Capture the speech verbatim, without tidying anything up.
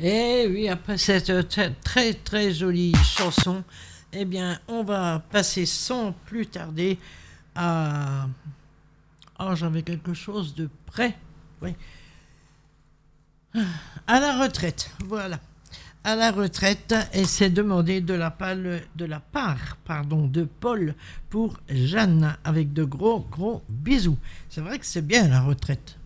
Et oui, après cette très très, très jolie chanson, eh bien, on va passer sans plus tarder à... Oh, j'avais quelque chose de près. Oui. À la retraite, voilà. À la retraite, et c'est demandé de la, pale, de la part pardon, de Paul pour Jeanne, avec de gros, gros bisous. C'est vrai que c'est bien la retraite.